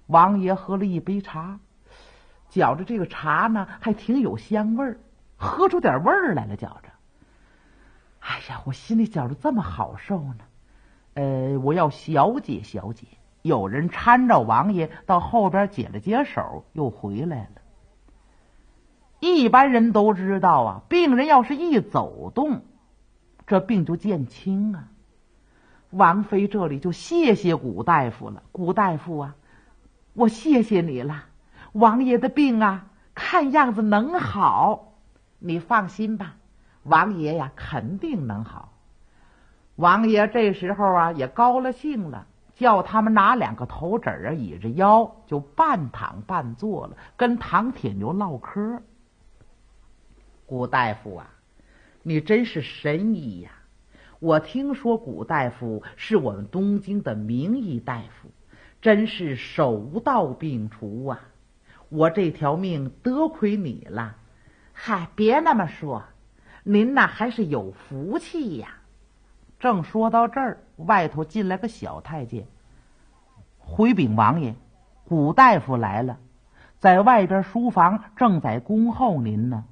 王爷喝了一杯茶，觉着这个茶呢还挺有香味儿，喝出点味儿来了，觉着。哎呀，我心里觉着这么好受呢。我要小解小解。有人搀着王爷到后边解了解手，又回来了。一般人都知道啊，病人要是一走动，这病就见轻啊。王妃这里就谢谢古大夫了。古大夫啊，我谢谢你了，王爷的病啊看样子能好，你放心吧，王爷呀肯定能好。王爷这时候啊也高了兴了，叫他们拿2个头枕啊倚着腰，就半躺半坐了，跟唐铁牛唠嗑。古大夫啊，你真是神医呀！我听说古大夫是我们东京的名医大夫，真是手到病除啊！我这条命得亏你了。嗨，别那么说，您呐还是有福气呀。正说到这儿，外头进来个小太监，回禀王爷，古大夫来了，在外边书房正在恭候您呢。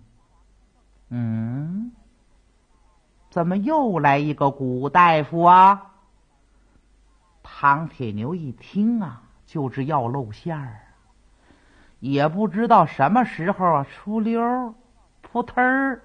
怎么又来一个古大夫啊？唐铁牛一听啊，就知要露馅儿，也不知道什么时候啊出溜扑腾儿，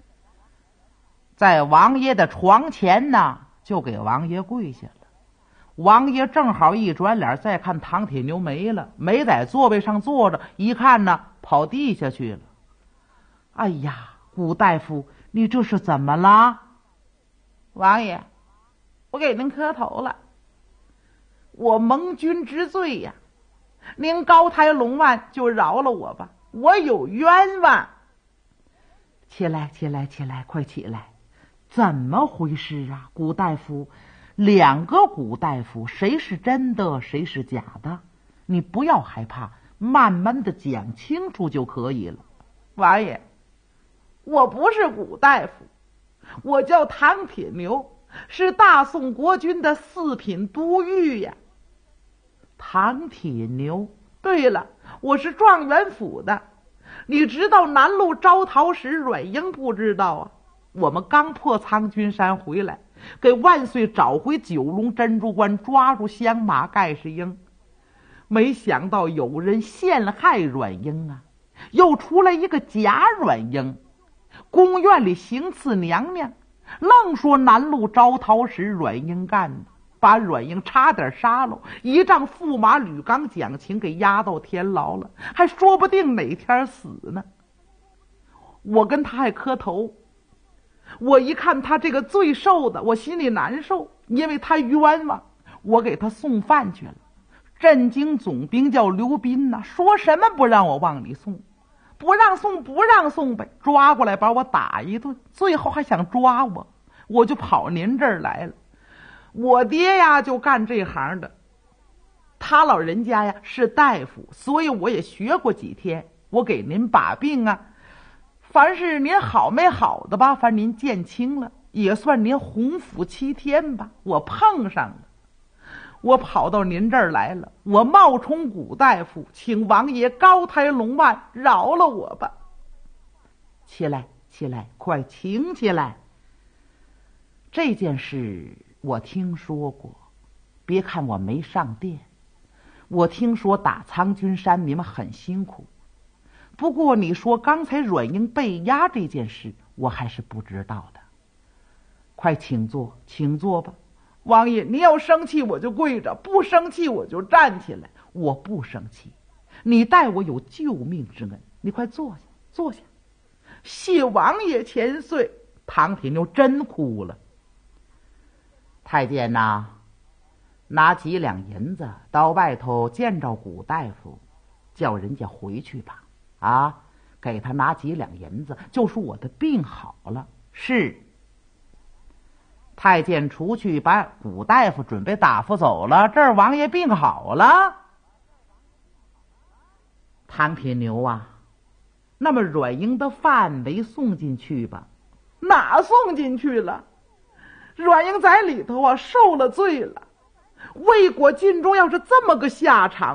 在王爷的床前呢，就给王爷跪下了。王爷正好一转脸，再看唐铁牛没了，没在座位上坐着，一看呢，跑地下去了。哎呀，古大夫，你这是怎么了？王爷，我给您磕头了，我蒙君之罪呀，您高抬龙腕就饶了我吧，我有冤枉。起来，起来，起来，快起来！怎么回事啊？古大夫，2个古大夫，谁是真的，谁是假的？你不要害怕，慢慢的讲清楚就可以了。王爷，我不是古大夫，我叫唐铁牛，是大宋国君的4品都御呀。唐铁牛，对了，我是状元府的。你知道南路招讨使阮英不知道啊？我们刚破苍君山回来，给万岁找回九龙珍珠关，抓住香马盖世英，没想到有人陷害阮英啊，又出来一个假阮英，宫院里行刺娘娘，愣说南路招讨使阮英干的，把阮英差点杀了，一仗驸马吕刚讲情给押到天牢了，还说不定哪天死呢。我跟他还磕头，我一看他这个罪受的，我心里难受，因为他冤枉，我给他送饭去了。镇京总兵叫刘斌呐，说什么不让我往里送，不让送不让送呗，抓过来把我打一顿，最后还想抓我，我就跑您这儿来了。我爹呀就干这行的，他老人家呀是大夫，所以我也学过几天，我给您把病啊，凡是您好没好的吧，反正您见轻了，也算您洪福7天吧，我碰上了，我跑到您这儿来了，我冒充古大夫，请王爷高抬龙腕饶了我吧。起来，起来，快请起来。这件事我听说过，别看我没上殿，我听说打苍君山你们很辛苦，不过你说刚才阮英被押这件事，我还是不知道的。快请坐，请坐吧。王爷，你要生气我就跪着，不生气我就站起来。我不生气，你待我有救命之恩，你快坐下，坐下。谢王爷千岁。唐铁牛真哭了。太监呐，拿几两银子到外头见着古大夫，叫人家回去吧。啊，给他拿几两银子，就说我的病好了。是。太监出去把古大夫准备打发走了，这儿王爷病好了。唐铁牛啊，那么阮英的饭没送进去吧？哪送进去了？阮英在里头啊受了罪了，为国尽忠，要是这么个下场，